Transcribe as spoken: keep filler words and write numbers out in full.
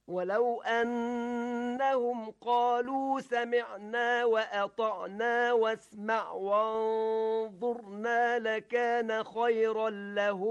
ولو أنهم قالوا سمعنا وأطعنا واسمع وانظرنا لكان خيرا لهم